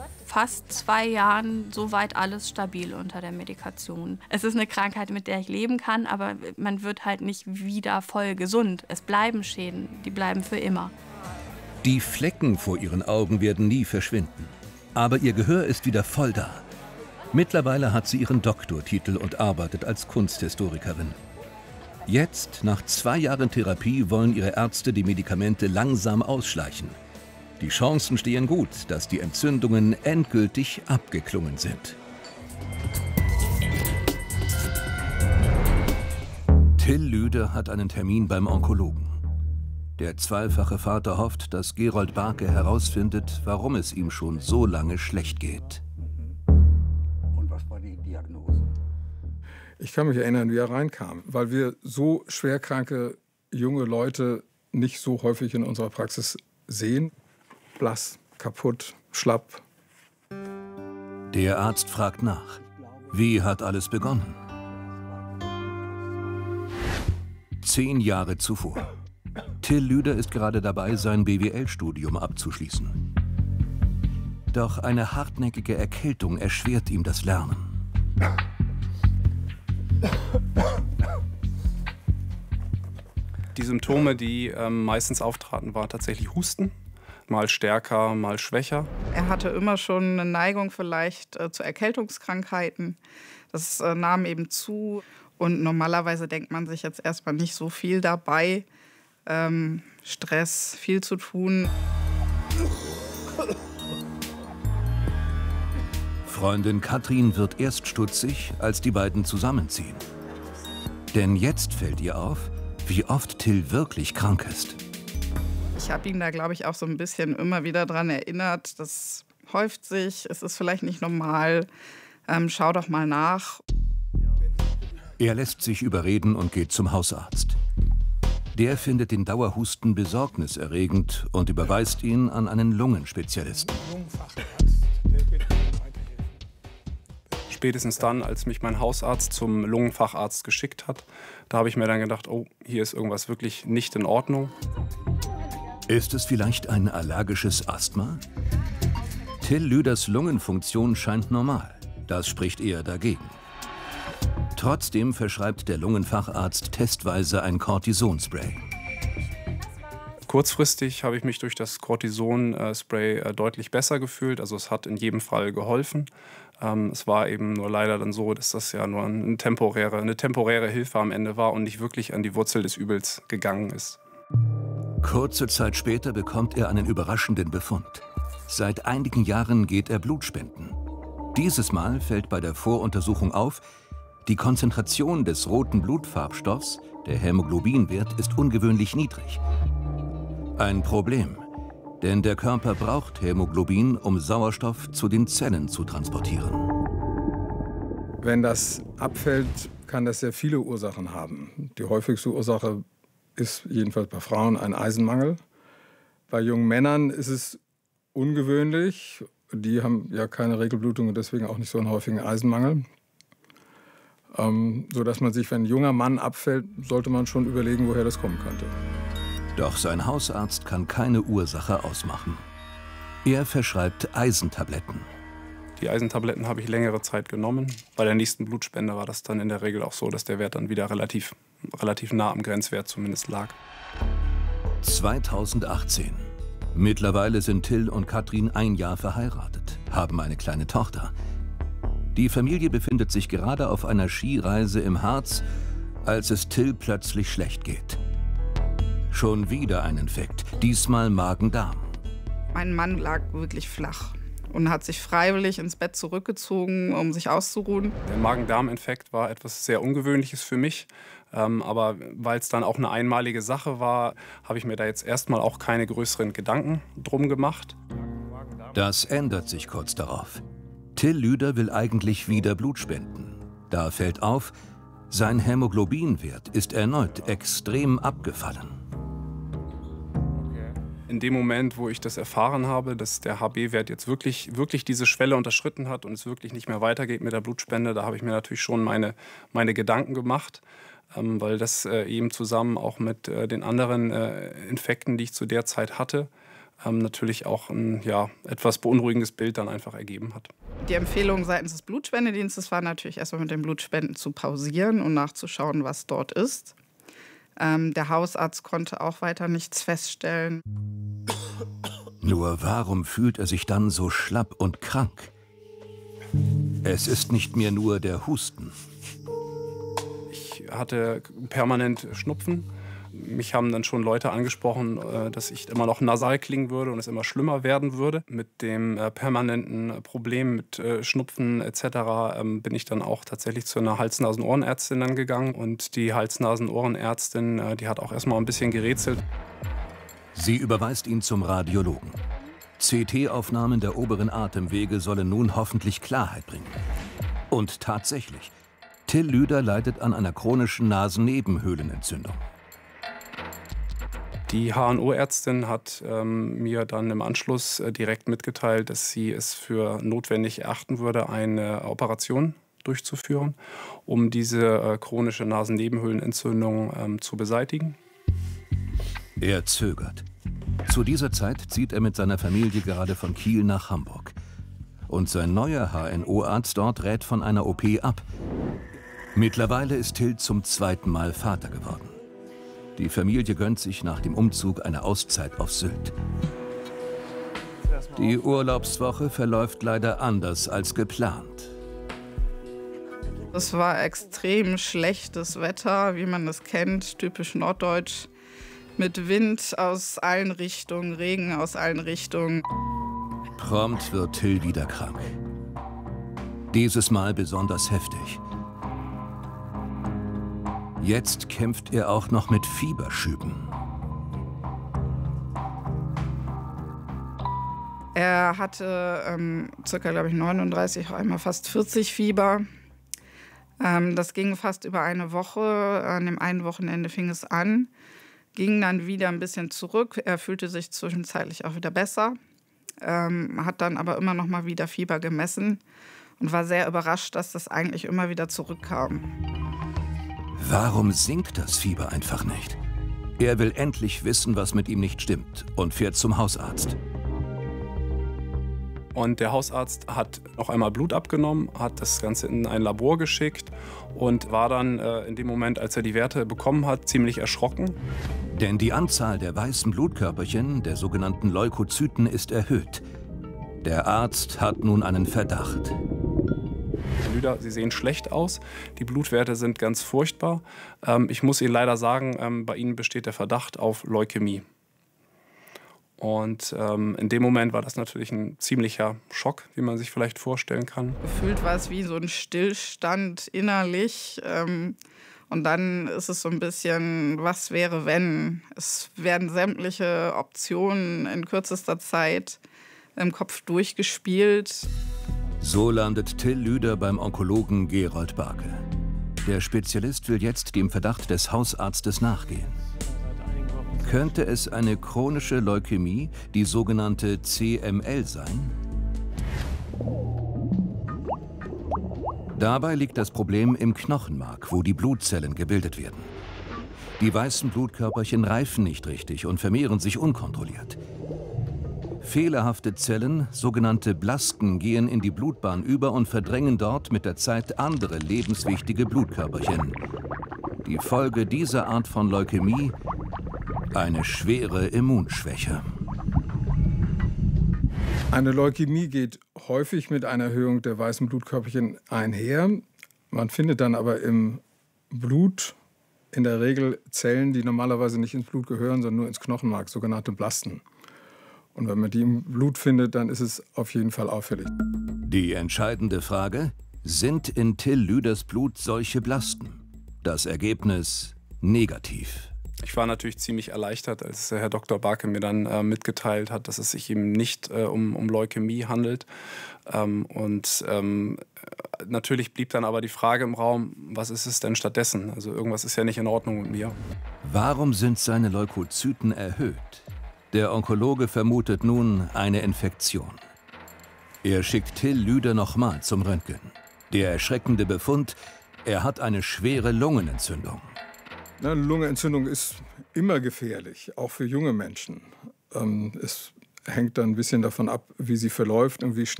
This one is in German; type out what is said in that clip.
fast 2 Jahren soweit alles stabil unter der Medikation. Es ist eine Krankheit, mit der ich leben kann, aber man wird halt nicht wieder voll gesund. Es bleiben Schäden, die bleiben für immer. Die Flecken vor ihren Augen werden nie verschwinden. Aber ihr Gehör ist wieder voll da. Mittlerweile hat sie ihren Doktortitel und arbeitet als Kunsthistorikerin. Jetzt, nach 2 Jahren Therapie, wollen ihre Ärzte die Medikamente langsam ausschleichen. Die Chancen stehen gut, dass die Entzündungen endgültig abgeklungen sind. Till Lüder hat einen Termin beim Onkologen. Der zweifache Vater hofft, dass Gerold Barke herausfindet, warum es ihm schon so lange schlecht geht. Und was war die Diagnose? Ich kann mich erinnern, wie er reinkam, weil wir so schwerkranke junge Leute nicht so häufig in unserer Praxis sehen. Blass, kaputt, schlapp. Der Arzt fragt nach. Wie hat alles begonnen? 10 Jahre zuvor. Till Lüder ist gerade dabei, sein BWL-Studium abzuschließen. Doch eine hartnäckige Erkältung erschwert ihm das Lernen. Die Symptome, die meistens auftraten, war tatsächlich Husten. Mal stärker, mal schwächer. Er hatte immer schon eine Neigung vielleicht zu Erkältungskrankheiten. Das nahm eben zu. Und normalerweise denkt man sich jetzt erstmal nicht so viel dabei. Stress, viel zu tun. Freundin Katrin wird erst stutzig, als die beiden zusammenziehen. Denn jetzt fällt ihr auf, wie oft Till wirklich krank ist. Ich habe ihn da, glaube ich, auch so ein bisschen immer wieder daran erinnert. Das häuft sich, es ist vielleicht nicht normal. Schau doch mal nach. Er lässt sich überreden und geht zum Hausarzt. Der findet den Dauerhusten besorgniserregend und überweist ihn an einen Lungenspezialisten. Spätestens dann, als mich mein Hausarzt zum Lungenfacharzt geschickt hat, da habe ich mir dann gedacht, oh, hier ist irgendwas wirklich nicht in Ordnung. Ist es vielleicht ein allergisches Asthma? Till Lüders Lungenfunktion scheint normal. Das spricht eher dagegen. Trotzdem verschreibt der Lungenfacharzt testweise ein Cortisonspray. Kurzfristig habe ich mich durch das Cortison-Spray deutlich besser gefühlt. Also es hat in jedem Fall geholfen. Es war eben nur leider dann so, dass das ja nur eine temporäre Hilfe am Ende war und nicht wirklich an die Wurzel des Übels gegangen ist. Kurze Zeit später bekommt er einen überraschenden Befund. Seit einigen Jahren geht er Blut spenden. Dieses Mal fällt bei der Voruntersuchung auf, die Konzentration des roten Blutfarbstoffs, der Hämoglobinwert, ist ungewöhnlich niedrig. Ein Problem, denn der Körper braucht Hämoglobin, um Sauerstoff zu den Zellen zu transportieren. Wenn das abfällt, kann das sehr viele Ursachen haben. Die häufigste Ursache ist jedenfalls bei Frauen ein Eisenmangel. Bei jungen Männern ist es ungewöhnlich. Die haben ja keine Regelblutung und deswegen auch nicht so einen häufigen Eisenmangel. Sodass man sich, wenn ein junger Mann abfällt, sollte man schon überlegen, woher das kommen könnte. Doch sein Hausarzt kann keine Ursache ausmachen. Er verschreibt Eisentabletten. Die Eisentabletten habe ich längere Zeit genommen. Bei der nächsten Blutspende war das dann in der Regel auch so, dass der Wert dann wieder relativ nah am Grenzwert zumindest lag. 2018. Mittlerweile sind Till und Katrin 1 Jahr verheiratet, haben eine kleine Tochter. Die Familie befindet sich gerade auf einer Skireise im Harz, als es Till plötzlich schlecht geht. Schon wieder ein Infekt, diesmal Magen-Darm. Mein Mann lag wirklich flach und hat sich freiwillig ins Bett zurückgezogen, um sich auszuruhen. Der Magen-Darm-Infekt war etwas sehr Ungewöhnliches für mich. Aber weil es dann auch eine einmalige Sache war, habe ich mir da jetzt erstmal auch keine größeren Gedanken drum gemacht. Das ändert sich kurz darauf. Till Lüder will eigentlich wieder Blut spenden. Da fällt auf, sein Hämoglobinwert ist erneut extrem abgefallen. In dem Moment, wo ich das erfahren habe, dass der HB-Wert jetzt wirklich diese Schwelle unterschritten hat und es wirklich nicht mehr weitergeht mit der Blutspende, da habe ich mir natürlich schon meine Gedanken gemacht, weil das eben zusammen auch mit den anderen Infekten, die ich zu der Zeit hatte, natürlich auch ein etwas beunruhigendes Bild dann einfach ergeben hat. Die Empfehlung seitens des Blutspendedienstes war natürlich erstmal mit den Blutspenden zu pausieren und nachzuschauen, was dort ist. Der Hausarzt konnte auch weiter nichts feststellen. Nur warum fühlt er sich dann so schlapp und krank? Es ist nicht mehr nur der Husten. Ich hatte permanent Schnupfen. Mich haben dann schon Leute angesprochen, dass ich immer noch nasal klingen würde und es immer schlimmer werden würde. Mit dem permanenten Problem mit Schnupfen etc. Bin ich dann auch tatsächlich zu einer Hals-Nasen-Ohrenärztin dann gegangen. Und die Hals-Nasen-Ohrenärztin, die hat auch erstmal ein bisschen gerätselt. Sie überweist ihn zum Radiologen. CT-Aufnahmen der oberen Atemwege sollen nun hoffentlich Klarheit bringen. Und tatsächlich, Till Lüder leidet an einer chronischen Nasennebenhöhlenentzündung. Die HNO-Ärztin hat mir dann im Anschluss direkt mitgeteilt, dass sie es für notwendig erachten würde, eine Operation durchzuführen, um diese chronische Nasennebenhöhlenentzündung zu beseitigen. Er zögert. Zu dieser Zeit zieht er mit seiner Familie gerade von Kiel nach Hamburg. Und sein neuer HNO-Arzt dort rät von einer OP ab. Mittlerweile ist Till zum 2. Mal Vater geworden. Die Familie gönnt sich nach dem Umzug eine Auszeit auf Sylt. Die Urlaubswoche verläuft leider anders als geplant. Es war extrem schlechtes Wetter, wie man es kennt, typisch norddeutsch. Mit Wind aus allen Richtungen, Regen aus allen Richtungen. Prompt wird Till wieder krank. Dieses Mal besonders heftig. Jetzt kämpft er auch noch mit Fieberschüben. Er hatte circa, glaube ich, 39, einmal fast 40 Fieber. Das ging fast über eine Woche. An dem einen Wochenende fing es an, ging dann wieder ein bisschen zurück. Er fühlte sich zwischenzeitlich auch wieder besser, hat dann aber immer noch mal wieder Fieber gemessen und war sehr überrascht, dass das eigentlich immer wieder zurückkam. Warum sinkt das Fieber einfach nicht? Er will endlich wissen, was mit ihm nicht stimmt und fährt zum Hausarzt. Und der Hausarzt hat noch einmal Blut abgenommen, hat das Ganze in ein Labor geschickt und war dann in dem Moment, als er die Werte bekommen hat, ziemlich erschrocken. Denn die Anzahl der weißen Blutkörperchen, der sogenannten Leukozyten, ist erhöht. Der Arzt hat nun einen Verdacht. Herr Lüder, Sie sehen schlecht aus. Die Blutwerte sind ganz furchtbar. Ich muss Ihnen leider sagen, bei Ihnen besteht der Verdacht auf Leukämie. Und in dem Moment war das natürlich ein ziemlicher Schock, wie man sich vielleicht vorstellen kann. Gefühlt war es wie so ein Stillstand innerlich. Und dann ist es so ein bisschen, was wäre, wenn? Es werden sämtliche Optionen in kürzester Zeit im Kopf durchgespielt. So landet Till Lüder beim Onkologen Gerold Barke. Der Spezialist will jetzt dem Verdacht des Hausarztes nachgehen. Könnte es eine chronische Leukämie, die sogenannte CML, sein? Dabei liegt das Problem im Knochenmark, wo die Blutzellen gebildet werden. Die weißen Blutkörperchen reifen nicht richtig und vermehren sich unkontrolliert. Fehlerhafte Zellen, sogenannte Blasken, gehen in die Blutbahn über und verdrängen dort mit der Zeit andere lebenswichtige Blutkörperchen. Die Folge dieser Art von Leukämie: eine schwere Immunschwäche. Eine Leukämie geht häufig mit einer Erhöhung der weißen Blutkörperchen einher. Man findet dann aber im Blut in der Regel Zellen, die normalerweise nicht ins Blut gehören, sondern nur ins Knochenmark, sogenannte Blasten. Und wenn man die im Blut findet, dann ist es auf jeden Fall auffällig. Die entscheidende Frage: Sind in Till Lüders Blut solche Blasten? Das Ergebnis: negativ. Ich war natürlich ziemlich erleichtert, als Herr Dr. Barke mir dann mitgeteilt hat, dass es sich eben nicht um Leukämie handelt. Natürlich blieb dann aber die Frage im Raum, was ist es denn stattdessen? Also irgendwas ist ja nicht in Ordnung mit mir. Warum sind seine Leukozyten erhöht? Der Onkologe vermutet nun eine Infektion. Er schickt Till Lüder nochmal zum Röntgen. Der erschreckende Befund: er hat eine schwere Lungenentzündung. Eine Lungenentzündung ist immer gefährlich, auch für junge Menschen. Es hängt dann ein bisschen davon ab, wie sie verläuft und wie schnell